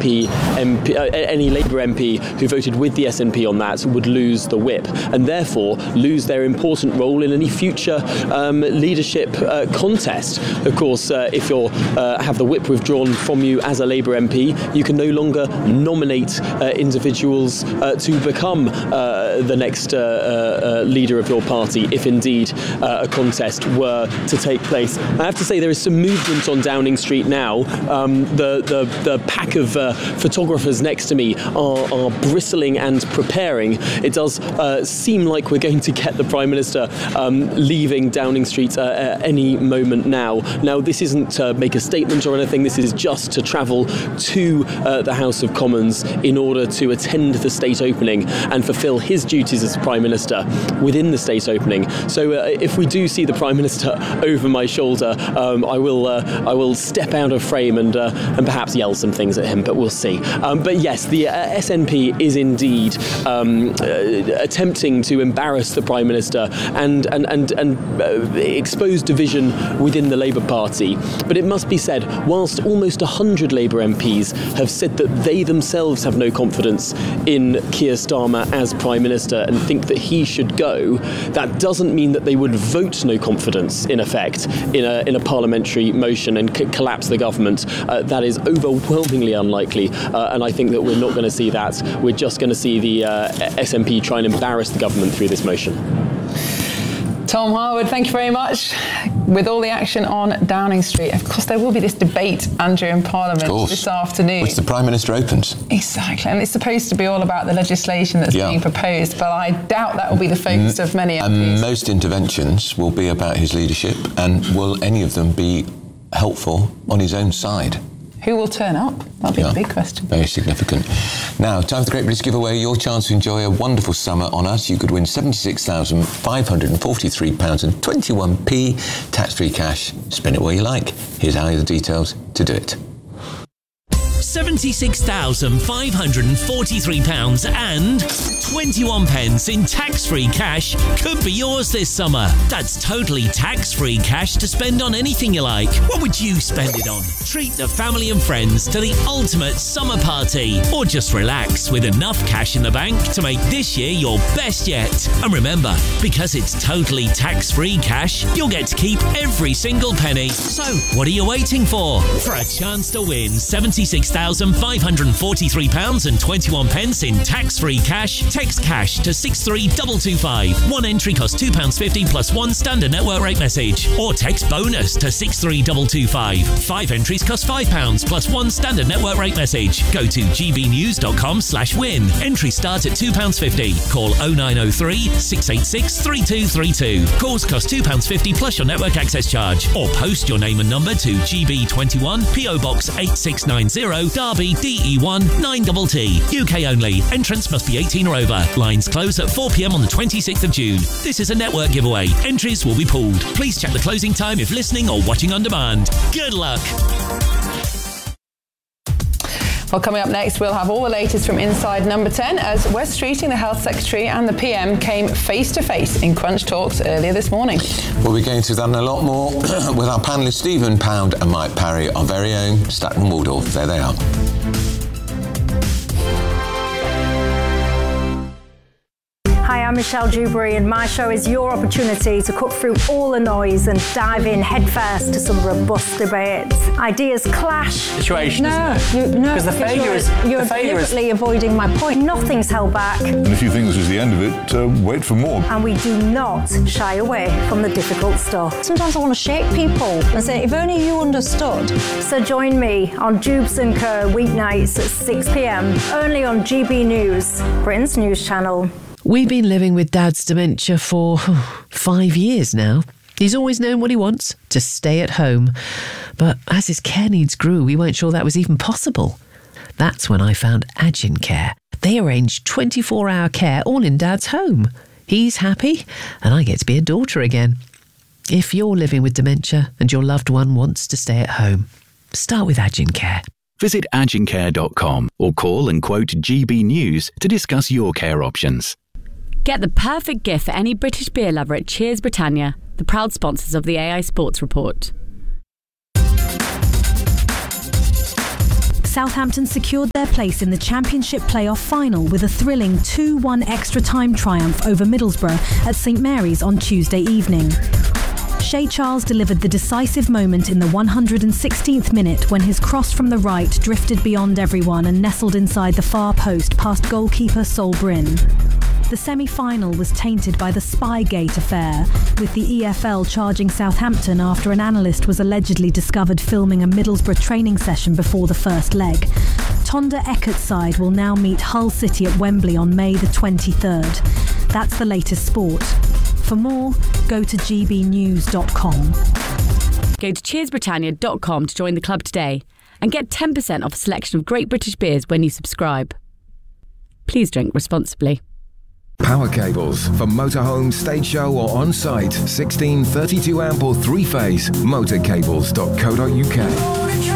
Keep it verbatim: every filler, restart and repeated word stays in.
P, M P uh, any Labour M P who voted with the S N P on that would lose the whip and therefore lose their important role in any future um, leadership uh, contest. Of course, uh, if you uh, have the whip withdrawn from you as a Labour M P, you can no longer nominate uh, individuals uh, to become uh, the next uh, uh, leader of your party, if indeed uh, a contest were to take place. I have to say there is some movement on Downing Street now. Um, the, the, the pack of uh, photographers next to me are, are bristling and preparing. It does uh, seem like we're going to get the Prime Minister um, leaving Downing Street uh, at any moment now. Now, this isn't to make a statement or anything. This is just to travel to uh, the House of Commons in order to attend the state opening and fulfil his duties as Prime Minister within the state opening. So uh, if we do see the Prime Minister over my shoulder, um, I will uh, I will step out of frame and uh, and perhaps yell some things at him, but we'll see. Um, but yes, the uh, S N P is indeed um, uh, attempting to embarrass the Prime Minister and and and, and uh, expose division within the Labour Party. But it must be said, whilst almost one hundred Labour M Ps have said that they themselves have no confidence in Keir Starmer as Prime Minister and think that he should go, that doesn't mean that they would vote no confidence, in effect, in a in a parliamentary motion and c- collapse the government. Uh, that is overwhelmingly unlikely, uh, and I think that we're not going to see that. We're just going to see the uh, S N P try and embarrass the government through this motion. Tom Harwood, thank you very much. With all the action on Downing Street, of course, there will be this debate, Andrew, in Parliament this afternoon. Which the Prime Minister opens. Exactly, and it's supposed to be all about the legislation that's yeah. being proposed, but I doubt that will be the focus M- of many M Ps. And most interventions will be about his leadership, and will any of them be helpful on his own side? Who will turn up? That'll be yeah, the big question. Very significant. Now, time for the Great British Giveaway. Your chance to enjoy a wonderful summer on us. You could win seventy-six thousand five hundred forty-three pounds and twenty-one p tax-free cash. Spin it where you like. Here's how the details to do it. seventy-six thousand five hundred forty-three pounds and twenty-one pence in tax-free cash could be yours this summer. That's totally tax-free cash to spend on anything you like. What would you spend it on? Treat the family and friends to the ultimate summer party, or just relax with enough cash in the bank to make this year your best yet. And remember, because it's totally tax-free cash, you'll get to keep every single penny. So, what are you waiting for? For a chance to win seventy-six thousand five hundred forty-three pounds and twenty-one pence in tax-free cash, text cash to six three two two five. One entry costs two pounds fifty plus one standard network rate message. Or text bonus to six three two two five. Five entries cost five pounds plus one standard network rate message. Go to gbnews.com slash win. Entry start at two pounds fifty. Call oh nine oh three, six eight six, three two three two. Calls cost two pounds fifty plus your network access charge. Or post your name and number to G B twenty-one, P O Box eight six nine zero, Derby, D E one nine T T. U K only. Entrance must be eighteen or over. Lines close at four p.m. on the twenty-sixth of June. This is a network giveaway. Entries will be pooled. Please check the closing time if listening or watching on demand. Good luck. Well, coming up next, we'll have all the latest from inside Number ten as Wes Streeting, the Health Secretary, and the P M came face-to-face in Crunch Talks earlier this morning. We'll be going through that and a lot more with our panellists Stephen Pound and Mike Parry, our very own Statton Waldorf. There they are. Hi, I'm Michelle Dewberry, and my show is your opportunity to cut through all the noise and dive in headfirst to some robust debates. Ideas clash. Situation, no, isn't it? You, no, because the failure you're, is you're the failure deliberately is... avoiding my point. Nothing's held back. And if you think this is the end of it, uh, wait for more. And we do not shy away from the difficult stuff. Sometimes I want to shake people and say, if only you understood. So join me on Jubes and Co weeknights at six p.m. only on G B News, Britain's news channel. We've been living with Dad's dementia for oh, five years now. He's always known what he wants, to stay at home. But as his care needs grew, we weren't sure that was even possible. That's when I found Agin Care. They arrange twenty-four hour care all in Dad's home. He's happy, and I get to be a daughter again. If you're living with dementia and your loved one wants to stay at home, start with Agin Care. Visit agin care dot com or call and quote G B News to discuss your care options. Get the perfect gift for any British beer lover at Cheers Britannia, the proud sponsors of the A I Sports Report. Southampton secured their place in the Championship playoff final with a thrilling two one extra-time triumph over Middlesbrough at St Mary's on Tuesday evening. Shea Charles delivered the decisive moment in the one hundred sixteenth minute when his cross from the right drifted beyond everyone and nestled inside the far post past goalkeeper Sol Brynn. The semi-final was tainted by the Spygate affair, with the E F L charging Southampton after an analyst was allegedly discovered filming a Middlesbrough training session before the first leg. Tonda Eckert's side will now meet Hull City at Wembley on May the twenty-third. That's the latest sport. For more, go to g b news dot com. Go to cheers britannia dot com to join the club today and get ten percent off a selection of great British beers when you subscribe. Please drink responsibly. Power cables for motorhome, stage show or on-site. sixteen thirty-two amp or three-phase. motorcables dot co dot uk.